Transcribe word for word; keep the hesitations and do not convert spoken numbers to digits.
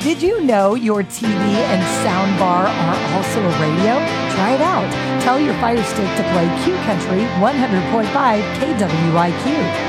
Did you know your T V and sound bar are also a radio? Try it out. Tell your Fire Stick to play Q Country one hundred point five K W I Q.